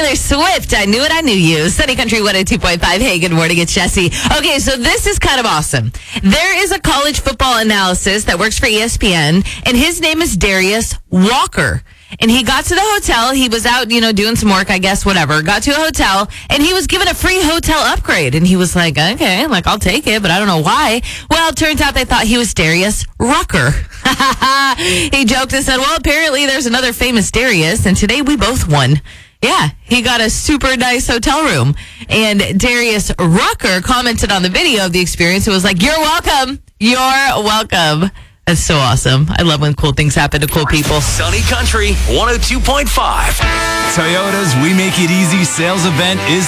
Taylor Swift, I Knew It, I Knew You. Sunny Country 102.5. Hey, good morning, it's Jesse. Okay, so this is kind of awesome. There is a college football analyst that works for ESPN, and his name is Darius Walker. And he got to the hotel. He was out, doing some work, I guess, whatever. Got to a hotel, and he was given a free hotel upgrade. And he was like, okay, I'll take it, but I don't know why. Well, it turns out they thought he was Darius Rucker. He joked and said, well, apparently there's another famous Darius, and today we both won. Yeah, he got a super nice hotel room. And Darius Rucker commented on the video of the experience. It was like, you're welcome. You're welcome. That's so awesome. I love when cool things happen to cool people. Sunny Country 102.5. Toyota's We Make It Easy sales event is